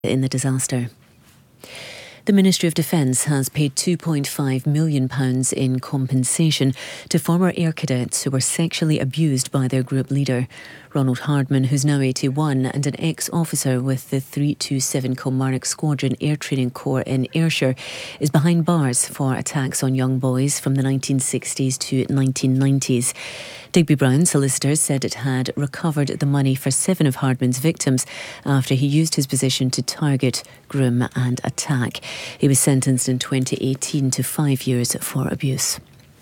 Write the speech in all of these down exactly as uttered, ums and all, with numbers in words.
in the disaster. The Ministry of Defence has paid two point five million pounds in compensation to former air cadets who were sexually abused by their group leader. Ronald Hardman, who's now eighty-one and an ex-officer with the three two seven Kilmarnock Squadron Air Training Corps in Ayrshire, is behind bars for attacks on young boys from the nineteen sixties to nineteen nineties. Digby Brown solicitors said it had recovered the money for seven of Hardman's victims after he used his position to target, groom and attack. He was sentenced in twenty eighteen to five years for abuse.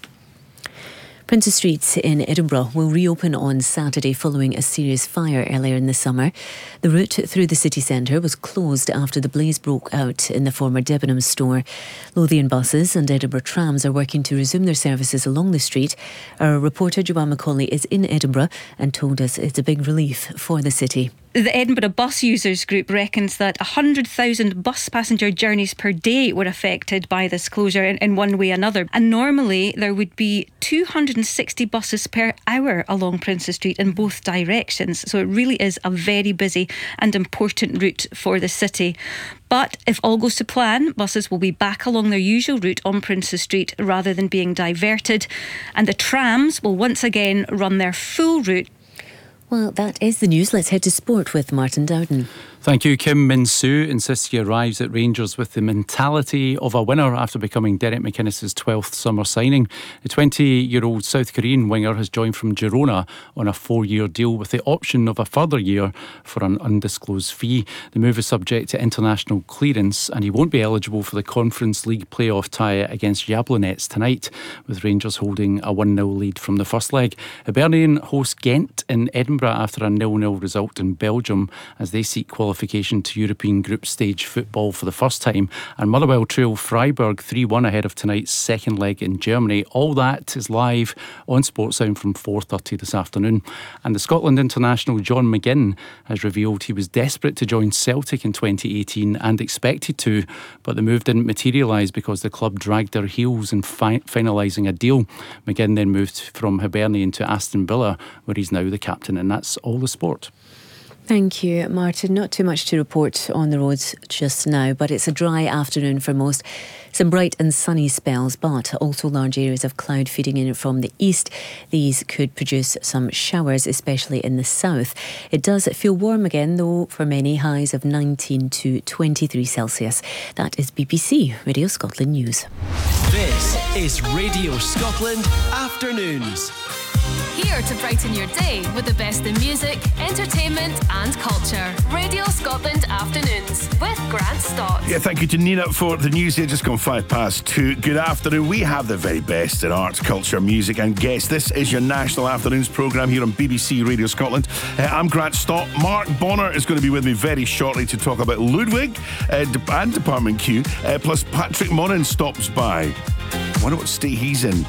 Princes Street in Edinburgh will reopen on Saturday following a serious fire earlier in the summer. The route through the city centre was closed after the blaze broke out in the former Debenhams store. Lothian buses and Edinburgh trams are working to resume their services along the street. Our reporter Joanne Macaulay is in Edinburgh and told us it's a big relief for the city. The Edinburgh Bus Users Group reckons that one hundred thousand bus passenger journeys per day were affected by this closure in, in one way or another. And normally there would be two hundred sixty buses per hour along Princes Street in both directions. So it really is a very busy and important route for the city. But if all goes to plan, buses will be back along their usual route on Princes Street rather than being diverted. And the trams will once again run their full route. Well, that is the news. Let's head to sport with Martin Dowden. Thank you. Kim Min-soo insists he arrives at Rangers with the mentality of a winner after becoming Derek McInnes' twelfth summer signing. The twenty-year-old South Korean winger has joined from Girona on a four-year deal with the option of a further year for an undisclosed fee. The move is subject to international clearance and he won't be eligible for the Conference League playoff tie against Jablonec tonight, with Rangers holding a one nil lead from the first leg. Hibernian host Ghent in Edinburgh after a nil nil result in Belgium as they seek qualification qualification to European group stage football for the first time, and Motherwell trail Freiburg three one ahead of tonight's second leg in Germany. All that is live on Sportsound from four thirty this afternoon. And the Scotland international John McGinn has revealed he was desperate to join Celtic in twenty eighteen and expected to, but the move didn't materialise because the club dragged their heels in fi- finalising a deal. McGinn then moved from Hibernian to Aston Villa, where he's now the captain. And that's all the sport. Thank you, Martin. Not too much to report on the roads just now, but it's a dry afternoon for most. Some bright and sunny spells, but also large areas of cloud feeding in from the east. These could produce some showers, especially in the south. It does feel warm again, though, for many, highs of nineteen to twenty-three Celsius. That is B B C Radio Scotland News. This is Radio Scotland Afternoons. Here to brighten your day with the best in music, entertainment and culture. Radio Scotland Afternoons with Grant Stott. Yeah, thank you to Nina for the news here. Just gone five past two. Good afternoon. We have the very best in arts, culture, music and guests. This is your National Afternoons programme here on B B C Radio Scotland. Uh, I'm Grant Stott. Mark Bonner is going to be with me very shortly to talk about Ludwig uh, and Department Q. Uh, plus Patrick Monin stops by. I wonder what state he's in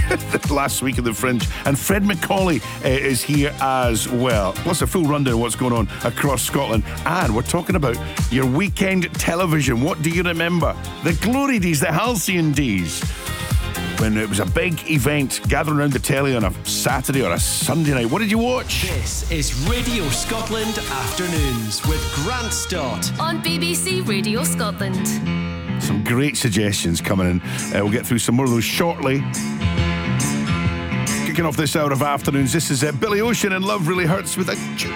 last week at the Fringe. And Fred Macaulay uh, is here as well. Plus a full rundown of what's going on across Scotland. And we're talking about your weekend television. What do you remember? The glory days, the halcyon days, when it was a big event gathering around the telly on a Saturday or a Sunday night. What did you watch? This is Radio Scotland Afternoons with Grant Stott on B B C Radio Scotland. Some great suggestions coming in. Uh, we'll get through some more of those shortly. Kicking off this hour of afternoons, this is uh, Billy Ocean and Love Really Hurts with a